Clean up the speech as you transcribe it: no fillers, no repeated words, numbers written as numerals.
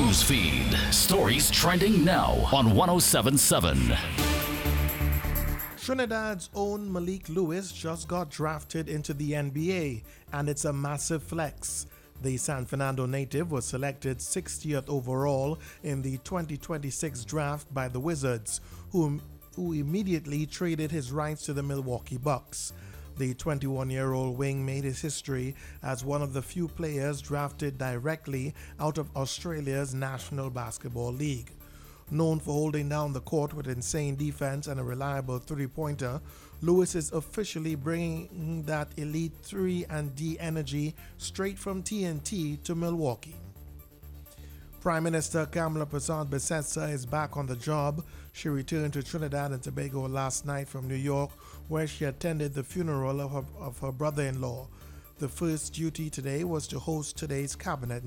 news feed. Stories trending now on 1077. Trinidad's own Malik Lewis just got drafted into the NBA, and it's a massive flex. The San Fernando native was selected 60th overall in the 2026 draft by the Wizards, who immediately traded his rights to the Milwaukee Bucks. The 21-year-old wing made his history as one of the few players drafted directly out of Australia's National Basketball League. Known for holding down the court with insane defense and a reliable three-pointer, Lewis is officially bringing that elite 3 and D energy straight from TNT to Milwaukee. Prime Minister Kamala Persad-Bissessar is back on the job. She returned to Trinidad and Tobago last night from New York, where she attended the funeral of her brother-in-law. The first duty today was to host today's cabinet